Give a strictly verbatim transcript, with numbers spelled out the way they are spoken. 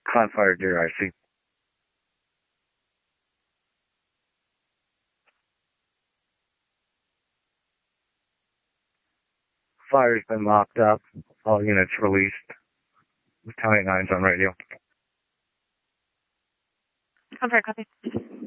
Confire Deer, I see. Fire's been locked up. All units released. Battalion nine's on radio. Confire, copy.